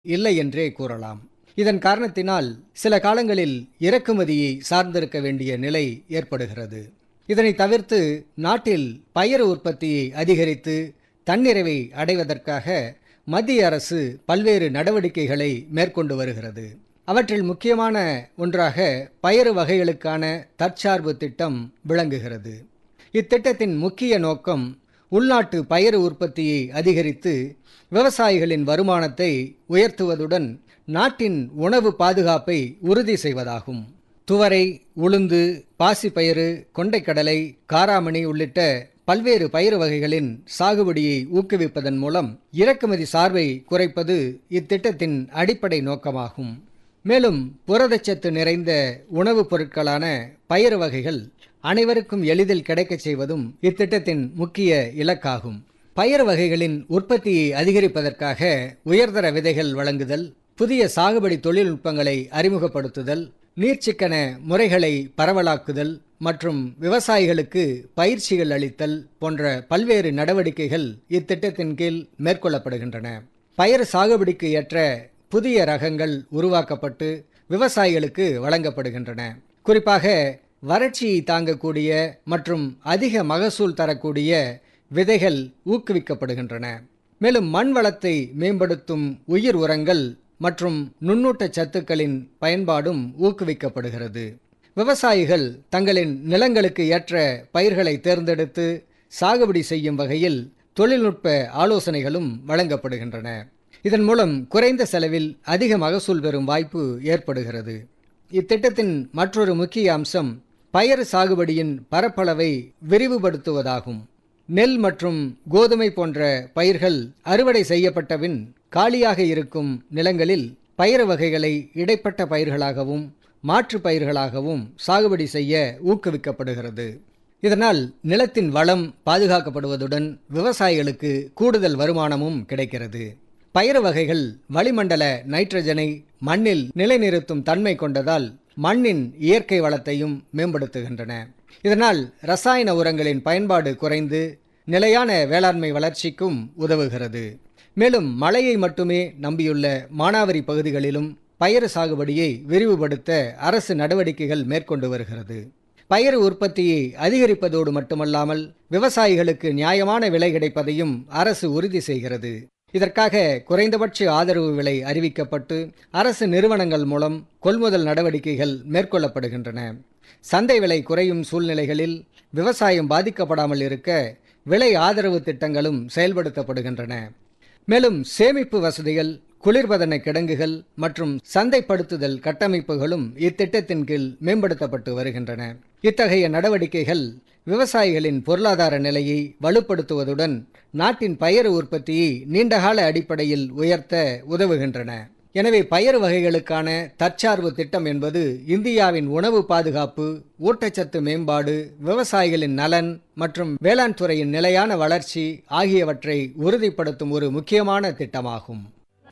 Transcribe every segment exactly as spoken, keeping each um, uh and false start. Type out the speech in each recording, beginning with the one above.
இல்லை என்றே கூறலாம். இதன் காரணத்தினால் சில காலங்களில் இறக்குமதியை சார்ந்திருக்க வேண்டிய நிலை ஏற்படுகிறது. இதனை தவிர்த்து நாட்டில் பயறு உற்பத்தியை அதிகரித்து தன்னிறைவை அடைவதற்காக மத்திய அரசு பல்வேறு நடவடிக்கைகளை மேற்கொண்டு வருகிறது. அவற்றில் முக்கியமான ஒன்றாக பயறு வகைகளுக்கான தற்சார்பு திட்டம் விளங்குகிறது. இத்திட்டத்தின் முக்கிய நோக்கம் உள்நாட்டு பயறு உற்பத்தியை அதிகரித்து விவசாயிகளின் வருமானத்தை உயர்த்துவதுடன் நாட்டின் உணவு பாதுகாப்பை உறுதி செய்வதாகும். துவரை, உளுந்து, பாசிப்பயிறு, கொண்டைக்கடலை, காராமணி உள்ளிட்ட பல்வேறு பயிறு வகைகளின் சாகுபடியை ஊக்குவிப்பதன் மூலம் இறக்குமதி சார்பை குறைப்பது இத்திட்டத்தின் அடிப்படை நோக்கமாகும். மேலும் புரதச்சத்து நிறைந்த உணவுப் பொருட்களான பயிறு வகைகள் அனைவருக்கும் எளிதில் கிடைக்கச் செய்வதும் இத்திட்டத்தின் முக்கிய இலக்காகும். பயறு வகைகளின் உற்பத்தியை அதிகரிப்பதற்காக உயர்தர விதைகள் வழங்குதல், புதிய சாகுபடி தொழில்நுட்பங்களை அறிமுகப்படுத்துதல், நீர்ச்சிக்கன முறைகளை பரவலாக்குதல் மற்றும் விவசாயிகளுக்கு பயிற்சிகள் அளித்தல் போன்ற பல்வேறு நடவடிக்கைகள் இத்திட்டத்தின் கீழ் மேற்கொள்ளப்படுகின்றன. பயறு சாகுபடிக்கு ஏற்ற புதிய ரகங்கள் உருவாக்கப்பட்டு விவசாயிகளுக்கு வழங்கப்படுகின்றன. குறிப்பாக வறட்சியை தாங்கக்கூடிய மற்றும் அதிக மகசூல் தரக்கூடிய விதைகள் ஊக்குவிக்கப்படுகின்றன. மேலும் மண் வளத்தை மேம்படுத்தும் உயிர் உரங்கள் மற்றும் நுண்ணூட்ட சத்துக்களின் பயன்பாடும் ஊக்குவிக்கப்படுகிறது. விவசாயிகள் தங்களின் நிலங்களுக்கு ஏற்ற பயிர்களை தேர்ந்தெடுத்து சாகுபடி செய்யும் வகையில் தொழில்நுட்ப ஆலோசனைகளும் வழங்கப்படுகின்றன. இதன் மூலம் குறைந்த செலவில் அதிக மகசூல் பெறும் வாய்ப்பு ஏற்படுகிறது. இத்திட்டத்தின் மற்றொரு முக்கிய அம்சம் பயறு சாகுபடியின் பரப்பளவை விரிவுபடுத்துவதாகும். நெல் மற்றும் கோதுமை போன்ற பயிர்கள் அறுவடை செய்யப்பட்டபின் காலியாக இருக்கும் நிலங்களில் பயறு வகைகளை இடைப்பட்ட பயிர்களாகவும் மாற்று பயிர்களாகவும் சாகுபடி செய்ய ஊக்குவிக்கப்படுகிறது. இதனால் நிலத்தின் வளம் பாதுகாக்கப்படுவதுடன் விவசாயிகளுக்கு கூடுதல் வருமானமும் கிடைக்கிறது. பயறு வகைகள் வளிமண்டல நைட்ரஜனை மண்ணில் நிலைநிறுத்தும் தன்மை கொண்டதால் மண்ணின் இயற்கை வளத்தையும் மேம்படுத்துகின்றன. இதனால் ரசாயன உரங்களின் பயன்பாடு குறைந்து நிலையான வேளாண்மை வளர்ச்சிக்கும் உதவுகிறது. மேலும் மழையை மட்டுமே நம்பியுள்ள மானாவாரி பகுதிகளிலும் பயறு சாகுபடியை விரிவுபடுத்த அரசு நடவடிக்கைகள் மேற்கொண்டு வருகிறது. பயறு உற்பத்தியை அதிகரிப்பதோடு மட்டுமல்லாமல் விவசாயிகளுக்கு நியாயமான விலை கிடைப்பதையும் அரசு உறுதி செய்கிறது. இதற்காக குறைந்தபட்ச ஆதரவு விலை அறிவிக்கப்பட்டு அரசு நிறுவனங்கள் மூலம் கொள்முதல் நடவடிக்கைகள் மேற்கொள்ளப்படுகின்றன. சந்தை விலை குறையும் சூழ்நிலைகளில் விவசாயம் பாதிக்கப்படாமல் இருக்க விலை ஆதரவு திட்டங்களும் செயல்படுத்தப்படுகின்றன. மேலும் சேமிப்பு வசதிகள், குளிர்பதன கிடங்குகள் மற்றும் சந்தைப்படுத்துதல் கட்டமைப்புகளும் இத்திட்டத்தின் கீழ் மேம்படுத்தப்பட்டு வருகின்றன. இத்தகைய நடவடிக்கைகள் விவசாயிகளின் பொருளாதார நிலையை வலுப்படுத்துவதுடன் நாட்டின் பயறு உற்பத்தியை நீண்டகால அடிப்படையில் உயர்த்த உதவுகின்றன. எனவே பயறு வகைகளுக்கான தற்சார்பு திட்டம் என்பது இந்தியாவின் உணவு பாதுகாப்பு, ஊட்டச்சத்து மேம்பாடு, விவசாயிகளின் நலன் மற்றும் வேளாண் துறையின் நிலையான வளர்ச்சி ஆகியவற்றை உறுதிப்படுத்தும் ஒரு முக்கியமான திட்டமாகும்.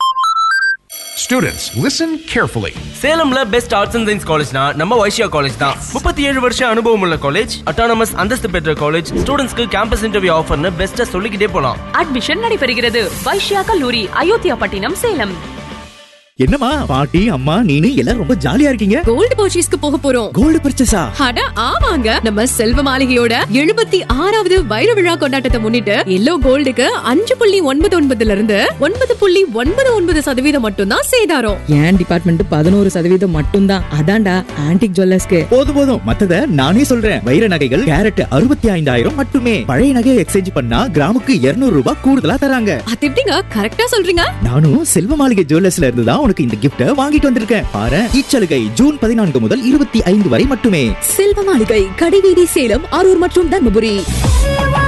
Students, listen carefully. சேலம்ல best arts and science காலேஜ்னா நம்ம வைஷ்யா காலேஜ் தான். முப்பத்தி ஏழு வருஷம் அனுபவம் உள்ள காலேஜ், அட்டானமஸ் அந்தஸ்து பெற்ற காலேஜ், ஸ்டூடெண்ட்ஸ்க்கு கேம்பஸ் இன்டர்வியூ ஆஃபர்னு பெஸ்ட்டா சொல்லிக்கிட்டே போலாம். அட்மிஷன் நடைபெறுகிறது. வைஷ்யா கல்லூரி, அயோத்தியா பட்டினம், சேலம். என்னம்மா பாட்டி, அம்மா, நீனு எல்லாரும் ரொம்ப ஜாலியா இருக்கீங்க. கோல்டு பர்ச்சேஸ்க்கு போக போறோம். கோல்டு பர்ச்சேஸா? அட ஆமாங்க, நம்ம செல்வ மாளிகையோட எழுபத்தி ஆறாவது வைர விழா கொண்டாட்டத்தை முன்னிட்டு எல்லோ கோல்டுக்கு அஞ்சு புள்ளி ஒன்பது ஒன்பதுல இருந்து ஒன்பது புள்ளி ஒன்பது ஒன்பது சதவீதம் மட்டும் தான் சேதாரம். என் டிபார்ட்மெண்ட் பதினோரு சதவீதம் மட்டும் தான். அதான்டா ஆன்டிக் ஜுவல்லர்ஸ்க்கு. போதும் போதும், மத்தத நானே சொல்றேன். வைர நகைகள் கேரட் அறுபத்தி ஐந்தாயிரம் மட்டுமே. பழைய நகையை எக்ஸ்சேஞ்ச் பண்ணா கிராமுக்கு இருநூறு ரூபாய் கூடுதலா தராங்க. அது எப்படிங்க கரெக்டா சொல்றீங்க? நானும் செல்வ மாளிகை ஜுவல்லர்ஸ்ல இருந்து தான் உனக்கு இந்த கிஃப்ட் வாங்கிட்டு வந்திருக்கேன். பாரு, இச்சலுகை ஜூன் பதினான்கு முதல் இருபத்தி ஐந்து வரை மட்டுமே. செல்வ மாளிகை, கடைவீதி, சேலம், அரூர் மற்றும் தர்மபுரி.